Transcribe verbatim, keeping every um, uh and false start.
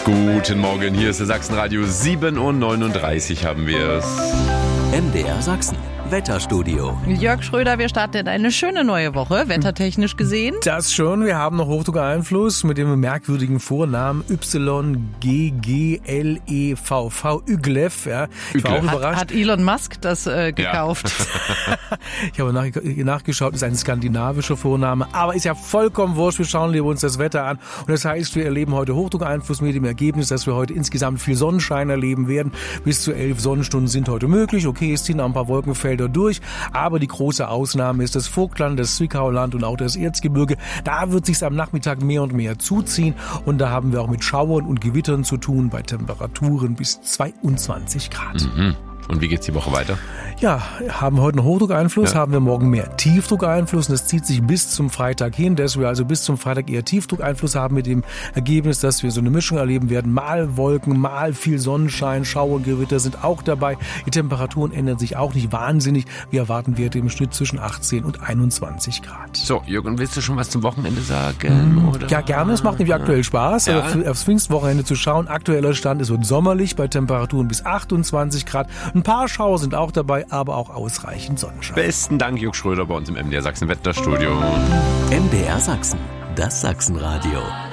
Guten Morgen, hier ist der Sachsenradio. sieben Uhr neununddreißig haben wir es. M D R Sachsen. Wetterstudio. Jörg Schröder, wir starten in eine schöne neue Woche, wettertechnisch gesehen. Das schon, wir haben noch Hochdruckeinfluss mit dem merkwürdigen Vornamen Y G G L E V V, Yglev. Ja. Ich war auch hat, überrascht. Hat Elon Musk das äh, gekauft? Ja. Ich habe nach, nachgeschaut, ist ein skandinavischer Vorname, aber ist ja vollkommen wurscht. Wir schauen uns das Wetter an und das heißt, wir erleben heute Hochdruckeinfluss mit dem Ergebnis, dass wir heute insgesamt viel Sonnenschein erleben werden. Bis zu elf Sonnenstunden sind heute möglich. Okay, es ziehen auch ein paar Wolkenfelder durch, aber die große Ausnahme ist das Vogtland, das Zwickauland und auch das Erzgebirge. Da wird sich's am Nachmittag mehr und mehr zuziehen und da haben wir auch mit Schauern und Gewittern zu tun bei Temperaturen bis zweiundzwanzig Grad. Mhm. Und wie geht's die Woche weiter? Ja, haben wir heute einen Hochdruckeinfluss, ja. haben wir morgen mehr Tiefdruckeinfluss und das zieht sich bis zum Freitag hin, dass wir also bis zum Freitag eher Tiefdruckeinfluss haben mit dem Ergebnis, dass wir so eine Mischung erleben werden. Mal Wolken, mal viel Sonnenschein, Schauer und Gewitter sind auch dabei. Die Temperaturen ändern sich auch nicht wahnsinnig. Wir erwarten Werte im Schnitt zwischen achtzehn und einundzwanzig Grad. So, Jürgen, willst du schon was zum Wochenende sagen? Mmh, oder? Ja, gerne. Es macht nämlich aktuell Spaß, ja. also aufs Pfingstwochenende zu schauen. Aktueller Stand, es wird sommerlich bei Temperaturen bis achtundzwanzig Grad. Ein paar Schauer sind auch dabei, aber auch ausreichend Sonnenschein. Besten Dank, Jörg Schröder, bei uns im M D R Sachsen Wetterstudio. M D R Sachsen, das Sachsenradio.